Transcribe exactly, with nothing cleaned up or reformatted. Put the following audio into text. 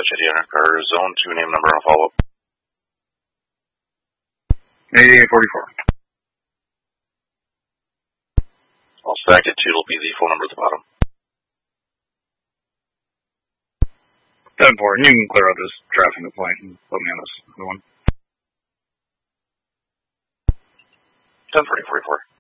J D on car, zone two, name, number, and follow-up. A forty-four. I'll stack it to, it'll be the phone number at the bottom. ten four, you can clear out this traffic point and put me on this other one. ten forty, forty-four.